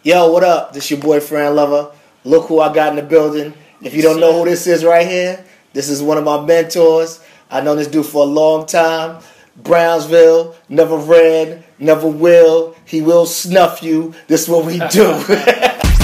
Yo, what up? This your boy Fran Lover. Look who I got in the building. If you don't know who this is right here, this is one of my mentors. I know this dude for a long time. Brownsville, never ran, never will. He will snuff you. This is what we do.